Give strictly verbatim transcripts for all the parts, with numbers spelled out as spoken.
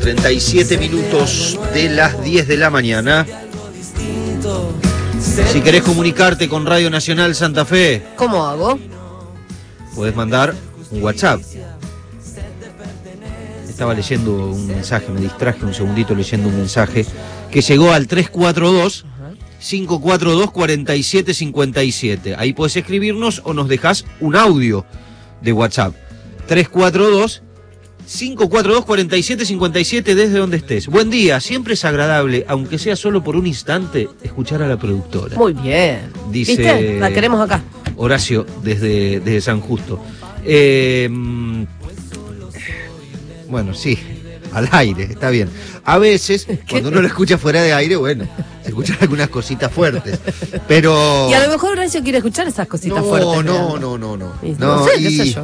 treinta y siete minutos de las diez de la mañana. Si querés comunicarte con Radio Nacional Santa Fe, ¿cómo hago? Podés mandar un WhatsApp. Estaba leyendo un mensaje, me distraje un segundito leyendo un mensaje que llegó al tres cuatro dos, cinco cuatro dos, cuatro siete cinco siete. Ahí podés escribirnos o nos dejás un audio de WhatsApp. tres cuatro dos, cinco cuatro dos, cuatro siete cinco siete desde donde estés. Buen día, siempre es agradable, aunque sea solo por un instante, escuchar a la productora. Muy bien. Dice, ¿viste? La queremos acá. Horacio, desde, desde San Justo. Eh, bueno, sí, al aire, está bien. A veces, cuando uno lo escucha fuera de aire, bueno, se escuchan algunas cositas fuertes. Pero... Y a lo mejor Horacio quiere escuchar esas cositas no, fuertes. No, no, no, no, no. No sé, qué sé yo.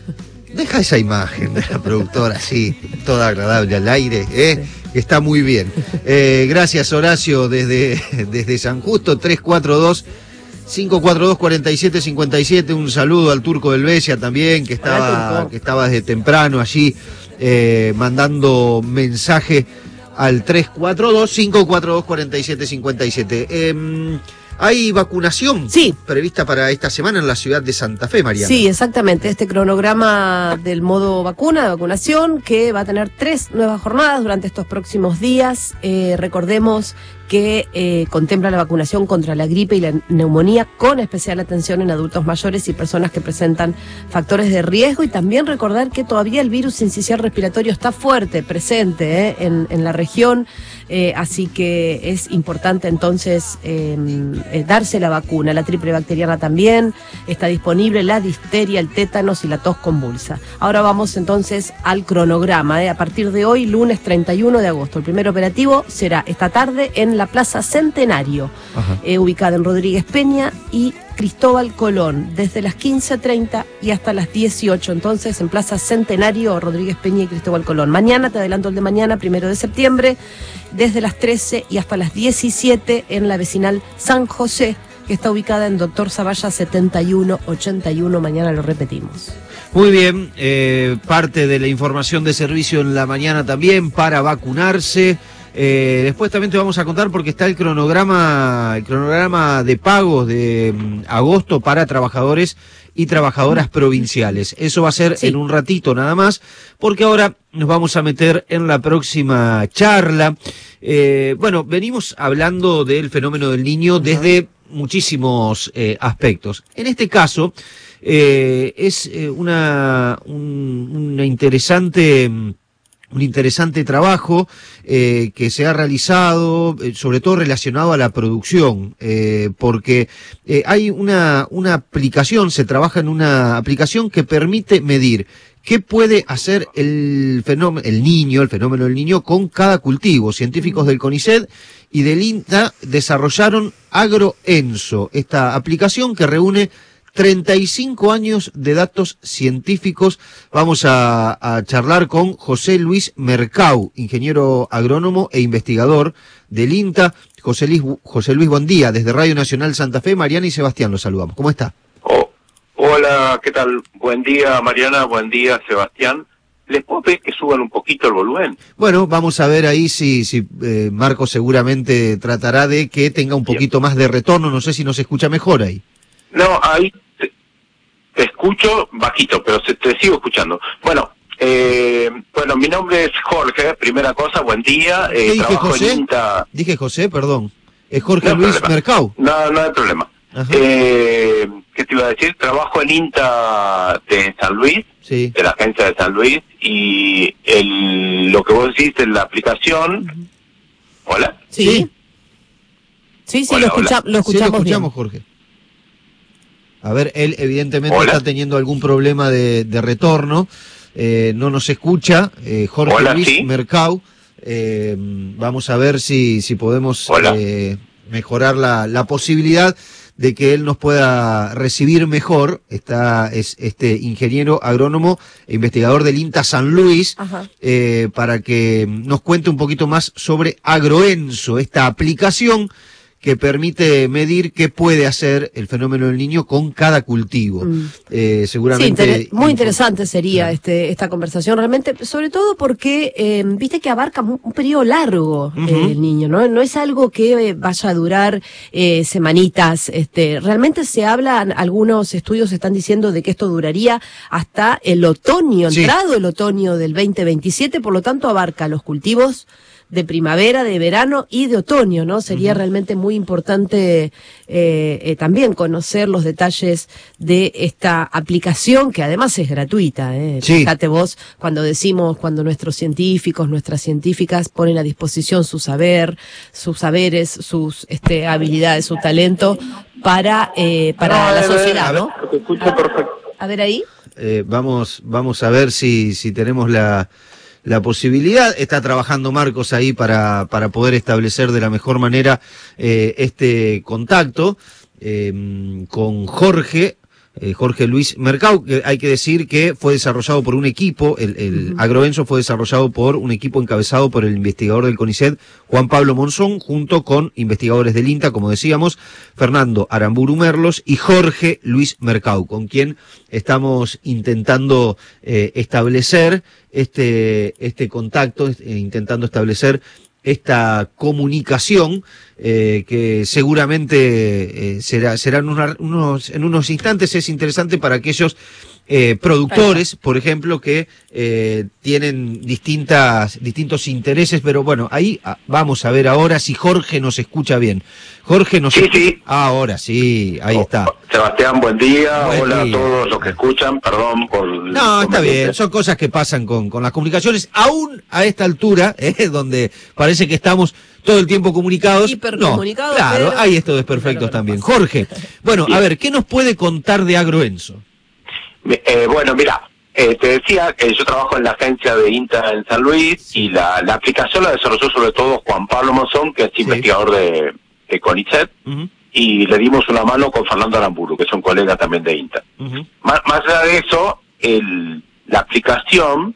Deja esa imagen de la productora así, toda agradable al aire, ¿eh? Sí. Está muy bien. Eh, gracias, Horacio, desde, desde San Justo, tres cuatro dos, cinco cuatro dos, cuatro siete cinco siete. Un saludo al Turco del Besia también, que estaba, que estaba desde temprano allí eh, mandando mensaje al tres cuatro dos, cinco cuatro dos, cuatro siete cinco siete. Eh, ¿Hay vacunación sí. prevista para esta semana en la ciudad de Santa Fe, Mariana? Sí, exactamente. Este cronograma del modo vacuna, de vacunación, que va a tener tres nuevas jornadas durante estos próximos días. Eh, recordemos que eh, contempla la vacunación contra la gripe y la neumonía, con especial atención en adultos mayores y personas que presentan factores de riesgo, y también recordar que todavía el virus sincicial respiratorio está fuerte, presente eh, en, en la región, eh, así que es importante entonces eh, eh, darse la vacuna. La triple bacteriana también está disponible, la difteria, el tétanos y la tos convulsa. Ahora vamos entonces al cronograma. Eh, a partir de hoy, lunes treinta y uno de agosto, el primer operativo será esta tarde en la Plaza Centenario, eh, ubicada en Rodríguez Peña y Cristóbal Colón, desde las quince treinta y hasta las dieciocho. Entonces, en Plaza Centenario, Rodríguez Peña y Cristóbal Colón. Mañana, te adelanto el de mañana, primero de septiembre, desde las trece y hasta las diecisiete en la vecinal San José, que está ubicada en Doctor Zavalla setenta y uno ochenta y uno. Mañana lo repetimos. Muy bien, eh, parte de la información de servicio en la mañana también para vacunarse. Eh, después también te vamos a contar porque está el cronograma, el cronograma de pagos de um, agosto para trabajadores y trabajadoras provinciales. Eso va a ser sí. en un ratito nada más, porque ahora nos vamos a meter en la próxima charla. Eh, bueno, venimos hablando del fenómeno del Niño desde muchísimos eh, aspectos. En este caso, eh, es eh, una, un, una interesante... Un interesante trabajo eh, que se ha realizado, eh, sobre todo relacionado a la producción, eh, porque eh, hay una, una aplicación, se trabaja en una aplicación que permite medir qué puede hacer el fenómeno, el niño, el fenómeno del niño con cada cultivo. Científicos del CONICET y del INTA desarrollaron AgroEnso, esta aplicación que reúne treinta y cinco años de datos científicos. Vamos a, a charlar con José Luis Mercau, ingeniero agrónomo e investigador del INTA. José Luis, José Luis, buen día. Desde Radio Nacional Santa Fe, Mariana y Sebastián los saludamos. ¿Cómo está? Oh, hola, ¿qué tal? Buen día, Mariana. Buen día, Sebastián. ¿Les puedo pedir que suban un poquito el volumen? Bueno, vamos a ver ahí si, si eh, Marco seguramente tratará de que tenga un poquito Bien. más de retorno. No sé si nos escucha mejor ahí. No, ahí te, te escucho bajito, pero se, te sigo escuchando. Bueno, eh, bueno, mi nombre es Jorge, primera cosa, buen día. Eh, ¿Qué dije, José? En INTA... Dije José, perdón. Es Jorge no Luis Mercau. No, no hay problema. Eh, ¿Qué te iba a decir? Trabajo en INTA de San Luis, sí. de la agencia de San Luis, y el, lo que vos decís en la aplicación... Uh-huh. ¿Hola? Sí. Sí, sí, hola, lo, escucha, lo escuchamos, sí, lo escuchamos bien. Jorge. A ver, él evidentemente Hola. está teniendo algún problema de, de retorno, eh, no nos escucha, eh, Jorge Hola, Luis ¿sí? Mercau, eh, vamos a ver si, si podemos eh, mejorar la, la posibilidad de que él nos pueda recibir mejor. Está, es este ingeniero agrónomo e investigador del INTA San Luis, eh, para que nos cuente un poquito más sobre AgroEnso, esta aplicación que permite medir qué puede hacer el fenómeno del Niño con cada cultivo. Mm. Eh, seguramente... Sí, inter muy interesante sería claro. este esta conversación realmente, sobre todo porque eh, viste que abarca un, un periodo largo uh-huh. eh, el Niño, ¿no? No es algo que vaya a durar eh, semanitas. Este, realmente se hablan, algunos estudios están diciendo de que esto duraría hasta el otoño, sí. entrado el otoño del veinte veintisiete, por lo tanto abarca los cultivos de primavera, de verano y de otoño, ¿no? Sería uh-huh. realmente muy importante eh, eh, también conocer los detalles de esta aplicación, que además es gratuita, ¿eh? Sí. Fíjate vos, cuando decimos, cuando nuestros científicos, nuestras científicas ponen a disposición su saber, sus saberes, sus este, habilidades, su talento para eh, para no, la sociedad, ¿no? Te escucho perfecto. A ver ahí. Eh, vamos, vamos a ver si, si tenemos la... la posibilidad. Está trabajando Marcos ahí para, para poder establecer de la mejor manera eh, este contacto eh, con Jorge, eh, Jorge Luis Mercau, que hay que decir que fue desarrollado por un equipo, el, el uh-huh. Agroenso fue desarrollado por un equipo encabezado por el investigador del CONICET, Juan Pablo Monzón, junto con investigadores del INTA, como decíamos, Fernando Aramburu Merlos y Jorge Luis Mercau, con quien estamos intentando eh, establecer este este contacto, eh, intentando establecer esta comunicación eh, que seguramente eh, será serán unos, unos en unos instantes. Es interesante para aquellos eh, productores, por ejemplo, que eh, tienen distintas distintos intereses, pero bueno, ahí ah, vamos a ver ahora si Jorge nos escucha bien. Jorge nos sí, escucha. Sí. Ah, ahora sí, ahí oh, está. Sebastián, buen día. Buen Hola día. a todos los que escuchan, perdón por... No, está bien, son cosas que pasan con, con las comunicaciones, aún a esta altura, eh, donde parece que estamos todo el tiempo comunicados. Hipercomunicados. No, claro, pero... hay estos desperfectos también. Jorge, bueno, Bien. A ver, ¿qué nos puede contar de Agroenso? Eh, bueno, mira, eh, te decía que yo trabajo en la agencia de INTA en San Luis y la, la aplicación la desarrolló sobre todo Juan Pablo Monzón, que es sí. investigador de, de CONICET, uh-huh. y le dimos una mano con Fernando Aramburu, que es un colega también de INTA. Uh-huh. Más, más allá de eso, el, la aplicación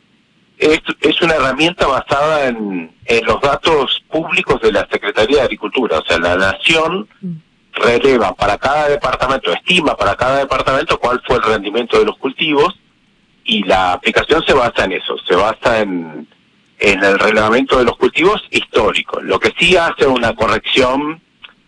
es, es una herramienta basada en, en los datos públicos de la Secretaría de Agricultura. O sea, la Nación releva para cada departamento, estima para cada departamento cuál fue el rendimiento de los cultivos, y la aplicación se basa en eso, se basa en, en el relevamiento de los cultivos históricos. Lo que sí hace una corrección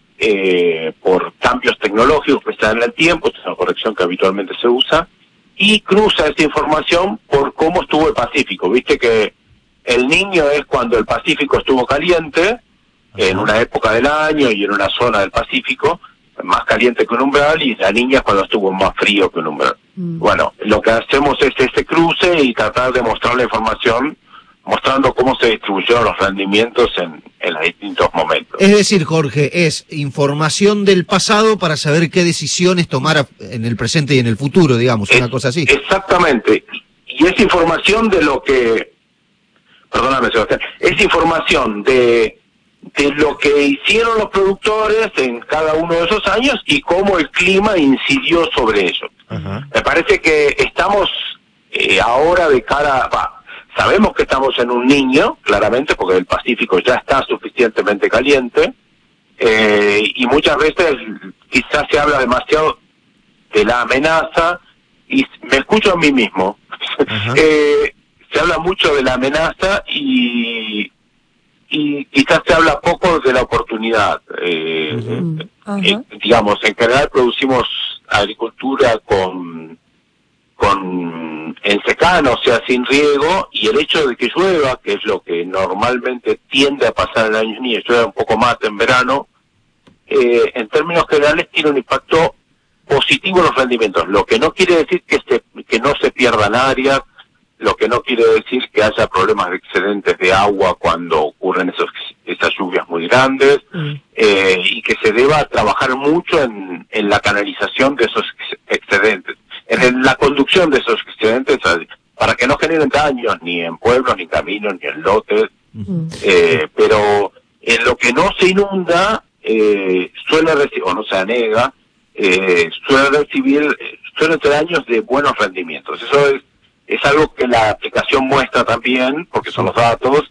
eh, por cambios tecnológicos que están en el tiempo, es una corrección que habitualmente se usa, y cruza esa información por cómo estuvo el Pacífico. Viste que el Niño es cuando el Pacífico estuvo caliente, en una época del año y en una zona del Pacífico, más caliente que un umbral, y la Niña es cuando estuvo más frío que un umbral. Mm. Bueno, lo que hacemos es este cruce y tratar de mostrar la información, mostrando cómo se distribuyeron los rendimientos en, en los distintos momentos. Es decir, Jorge, es información del pasado para saber qué decisiones tomar en el presente y en el futuro, digamos, es, una cosa así. Exactamente. Y es información de lo que... Perdóname, Sebastián. Es información de... de lo que hicieron los productores en cada uno de esos años y cómo el clima incidió sobre ello. Uh-huh. Me parece que estamos eh, ahora de cara, bah, sabemos que estamos en un Niño, claramente, porque el Pacífico ya está suficientemente caliente, eh, y muchas veces quizás se habla demasiado de la amenaza, y me escucho a mí mismo. Uh-huh. eh, se habla mucho de la amenaza y... y quizás se habla poco de la oportunidad. Eh, uh-huh. eh, digamos, en general producimos agricultura con con en secano, o sea, sin riego, y el hecho de que llueva, que es lo que normalmente tiende a pasar en años niños, llueva un poco más en verano, eh, en términos generales tiene un impacto positivo en los rendimientos, lo que no quiere decir que se, que no se pierdan áreas, lo que no quiere decir que haya problemas de excedentes de agua cuando ocurren esos, esas lluvias muy grandes, mm. eh, y que se deba trabajar mucho en, en la canalización de esos excedentes, en el, la conducción de esos excedentes para que no generen daños ni en pueblos, ni en caminos, ni en lotes, mm. eh, pero en lo que no se inunda eh, suele recibir, o no se anega, eh, suele recibir, suele tener años de buenos rendimientos. Eso es Es algo que la aplicación muestra también, porque son los datos,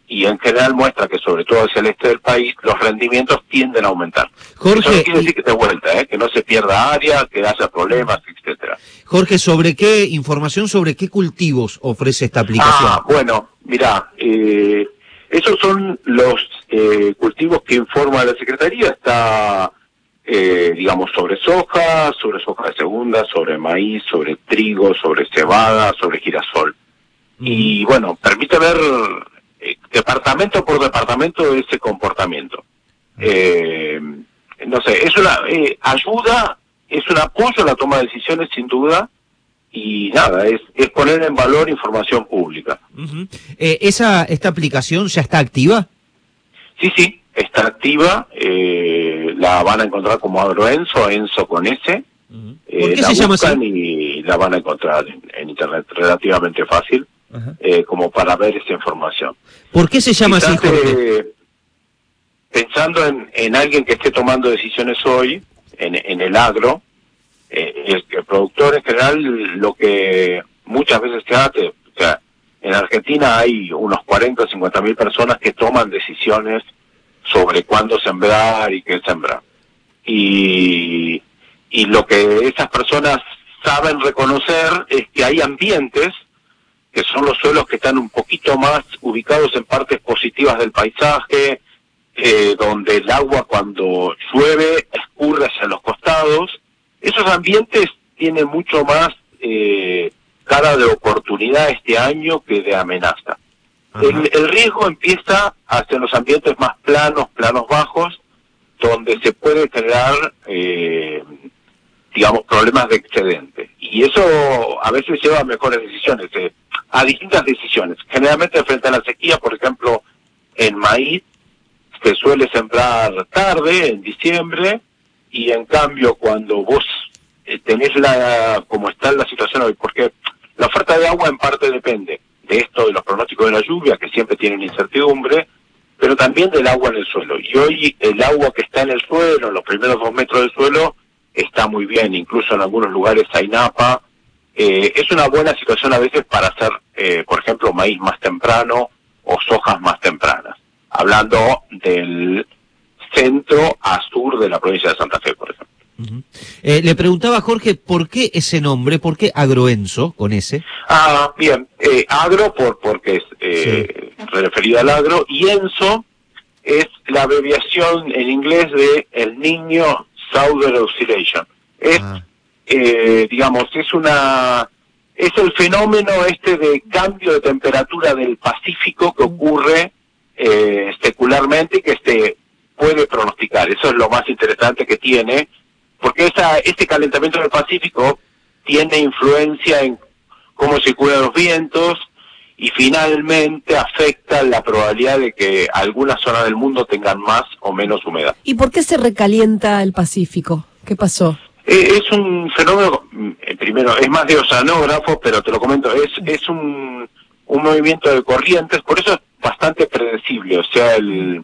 y en general muestra que sobre todo hacia el este del país los rendimientos tienden a aumentar. Jorge, eso no quiere decir que esté vuelta, ¿eh? Que no se pierda área, que haya problemas, etcétera. Jorge, ¿sobre qué información, sobre qué cultivos ofrece esta aplicación? Ah, bueno, mirá, eh, esos son los eh, cultivos que informa la Secretaría. Está, eh, digamos, sobre soja, sobre soja de segunda, sobre maíz, sobre trigo, sobre cebada, sobre girasol. Mm. Y bueno, permite ver eh, departamento por departamento ese comportamiento. Eh, no sé, es una eh, ayuda, es un apoyo a la toma de decisiones sin duda. Y nada, es, es poner en valor información pública. Uh-huh. eh, ¿esa ¿Esta aplicación ya está activa? Sí, sí, está activa. Eh, la van a encontrar como Agroenso, Enso con S. Uh-huh. ¿Por qué eh, se llama así? Y la van a encontrar en, en Internet relativamente fácil, uh-huh. eh, como para ver esa información. ¿Por qué se llama Quizás, así, Jorge? Eh, pensando en, en alguien que esté tomando decisiones hoy, en, en el agro, Eh, el, el productor en general, lo que muchas veces se hace, o sea, en Argentina hay unos cuarenta o cincuenta mil personas que toman decisiones sobre cuándo sembrar y qué sembrar. Y, y lo que esas personas saben reconocer es que hay ambientes, que son los suelos que están un poquito más ubicados en partes positivas del paisaje, eh, donde el agua cuando llueve escurre hacia los costados. Esos ambientes tienen mucho más eh, cara de oportunidad este año que de amenaza. El, el riesgo empieza hacia los ambientes más planos, planos bajos, donde se puede generar, eh, digamos, problemas de excedente. Y eso a veces lleva a mejores decisiones, eh, a distintas decisiones. Generalmente frente a la sequía, por ejemplo, en maíz, se suele sembrar tarde, en diciembre, y en cambio cuando vos eh, tenés la, como está la situación hoy, porque la oferta de agua en parte depende de esto, de los pronósticos de la lluvia, que siempre tienen incertidumbre, pero también del agua en el suelo. Y hoy el agua que está en el suelo, en los primeros dos metros del suelo, está muy bien, incluso en algunos lugares hay napa. Eh, es una buena situación a veces para hacer, eh, por ejemplo, maíz más temprano o sojas más tempranas, hablando del centro a sur de la provincia de Santa Fe, por ejemplo. Uh-huh. Eh, le preguntaba a Jorge, ¿por qué ese nombre? ¿Por qué Agroenso con ese? Ah, bien, eh, agro por porque es eh, sí. referido al agro, y Enso es la abreviación en inglés de El Niño Southern Oscillation. Es, ah. eh, digamos, es una es el fenómeno este de cambio de temperatura del Pacífico que ocurre eh, secularmente y que se puede pronosticar. Eso es lo más interesante que tiene, porque esa, este calentamiento del Pacífico tiene influencia en cómo circulan los vientos y finalmente afecta la probabilidad de que algunas zonas del mundo tengan más o menos humedad. ¿Y por qué se recalienta el Pacífico? ¿Qué pasó? Eh, es un fenómeno, eh, primero, es más de oceanógrafo, pero te lo comento, es, es un, un movimiento de corrientes, por eso es bastante predecible, o sea, el...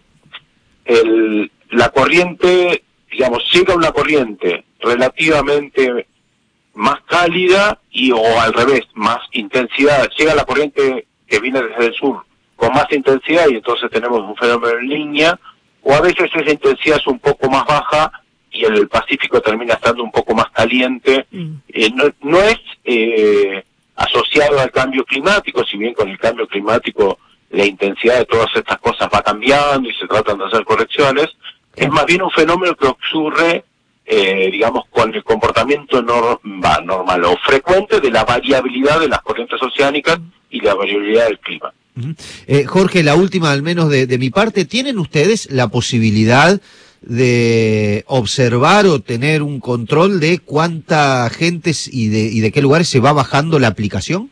El, la corriente, digamos, llega una corriente relativamente más cálida y o al revés, más intensidad, llega la corriente que viene desde el sur con más intensidad y entonces tenemos un fenómeno en línea, o a veces esa intensidad es un poco más baja y el Pacífico termina estando un poco más caliente. Mm. Eh, no, no es eh, asociado al cambio climático, si bien con el cambio climático la intensidad de todas estas cosas va cambiando y se tratan de hacer correcciones, es más bien un fenómeno que ocurre, eh, digamos, con el comportamiento no, va, normal o frecuente de la variabilidad de las corrientes oceánicas y la variabilidad del clima. Uh-huh. eh, Jorge, la última al menos de, de mi parte, ¿tienen ustedes la posibilidad de observar o tener un control de cuánta gente y de, y de qué lugares se va bajando la aplicación?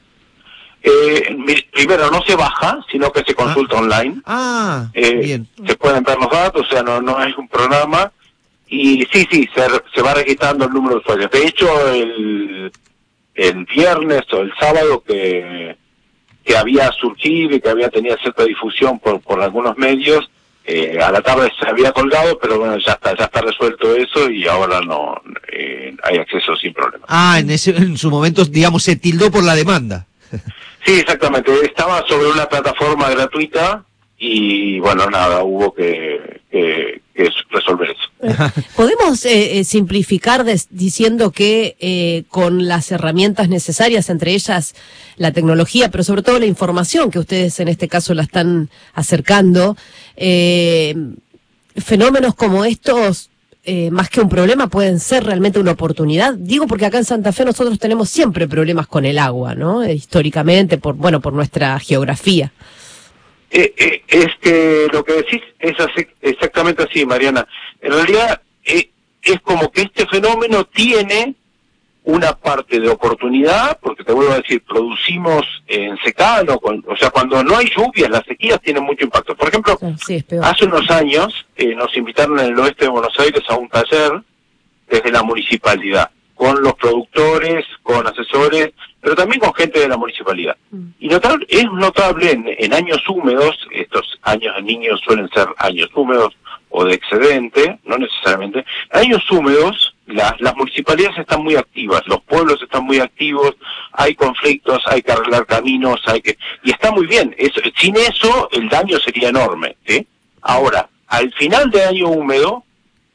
Eh, primero, no se baja, sino que se consulta ah. online. Ah, eh, bien. Se pueden ver los datos, o sea, no no es un programa. Y sí, sí, se, se va registrando el número de usuarios. De hecho, el, el viernes o el sábado que, que había surgido y que había tenido cierta difusión por, por algunos medios, eh, a la tarde se había colgado, pero bueno, ya está ya está resuelto eso y ahora no eh, hay acceso sin problema. Ah, en, ese, en su momento, digamos, se tildó por la demanda. Sí, exactamente. Estaba sobre una plataforma gratuita y, bueno, nada, hubo que, que, que resolver eso. ¿Podemos eh, eh, simplificar des, diciendo que eh, con las herramientas necesarias, entre ellas la tecnología, pero sobre todo la información, que ustedes en este caso la están acercando, eh, fenómenos como estos, eh, más que un problema, pueden ser realmente una oportunidad? Digo porque acá en Santa Fe nosotros tenemos siempre problemas con el agua, ¿no? Eh, históricamente, por bueno, por nuestra geografía. Eh, eh, es que lo que decís es así, exactamente así, Mariana. En realidad eh, es como que este fenómeno tiene una parte de oportunidad, porque te vuelvo a decir, producimos en secano, con, o sea, cuando no hay lluvias, las sequías tienen mucho impacto. Por ejemplo, sí, es peor. Hace unos años eh, nos invitaron en el oeste de Buenos Aires a un taller desde la municipalidad, con los productores, con asesores, pero también con gente de la municipalidad. Mm. Y notable, es notable en, en años húmedos, estos años de niños suelen ser años húmedos o de excedente, no necesariamente, años húmedos, las, las municipalidades están muy activas, los pueblos están muy activos, hay conflictos, hay que arreglar caminos, hay que, y está muy bien, eso, sin eso el daño sería enorme, ¿sí? Ahora, al final de año húmedo,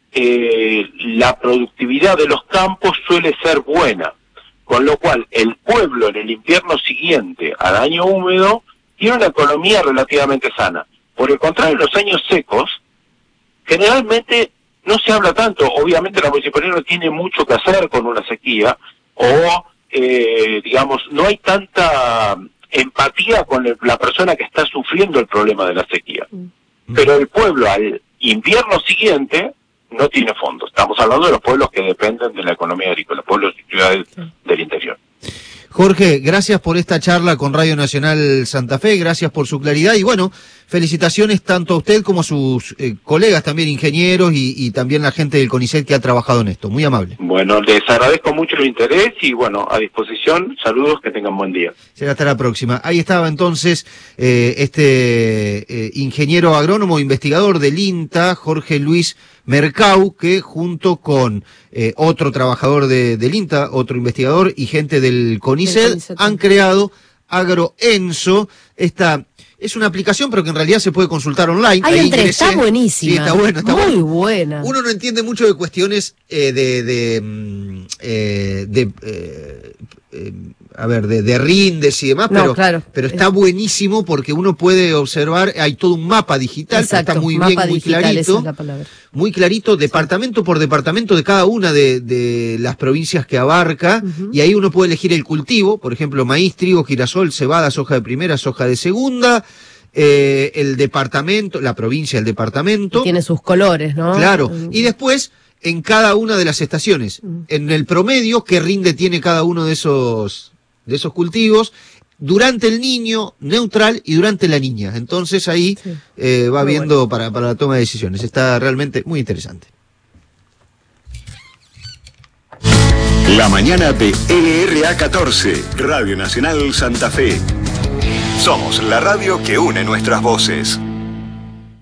eh, la productividad de los campos suele ser buena, con lo cual el pueblo en el invierno siguiente al año húmedo tiene una economía relativamente sana. Por el contrario, en los años secos, generalmente no se habla tanto, obviamente la municipalidad no tiene mucho que hacer con una sequía, o, eh, digamos, no hay tanta empatía con el, la persona que está sufriendo el problema de la sequía. Mm. Pero el pueblo al invierno siguiente no tiene fondos. Estamos hablando de los pueblos que dependen de la economía agrícola, pueblos y ciudades sí. del interior. Jorge, gracias por esta charla con Radio Nacional Santa Fe, gracias por su claridad y bueno, felicitaciones tanto a usted como a sus eh, colegas también ingenieros y, y también la gente del CONICET que ha trabajado en esto, muy amable. Bueno, les agradezco mucho el interés y bueno, a disposición, saludos, que tengan buen día. Será hasta la próxima. Ahí estaba entonces eh, este eh, ingeniero agrónomo, investigador del INTA, Jorge Luis Mercau, que junto con eh, otro trabajador de, del INTA, otro investigador y gente del CONICET, CONICET han creado AgroEnso. Esta es una aplicación, pero que en realidad se puede consultar online. Ahí entré, está buenísima. Sí, está buena, está muy buena. buena. Uno no entiende mucho de cuestiones eh, de, de, eh, de eh, eh, a ver, de, de rindes y demás, no, pero, claro. pero está buenísimo porque uno puede observar, hay todo un mapa digital, exacto, está muy mapa bien, muy digital, clarito, esa es la palabra. Muy clarito, departamento sí. por departamento de cada una de, de las provincias que abarca, uh-huh. y ahí uno puede elegir el cultivo, por ejemplo, maíz, trigo, girasol, cebada, soja de primera, soja de segunda, eh, el departamento, la provincia, el departamento. Y tiene sus colores, ¿no? Claro, uh-huh. y después en cada una de las estaciones, uh-huh. en el promedio, qué rinde tiene cada uno de esos de esos cultivos, durante el niño, neutral, y durante la niña. Entonces ahí sí. eh, va muy viendo bueno. para, para la toma de decisiones. Está realmente muy interesante. La mañana de L R A catorce, Radio Nacional Santa Fe. Somos la radio que une nuestras voces.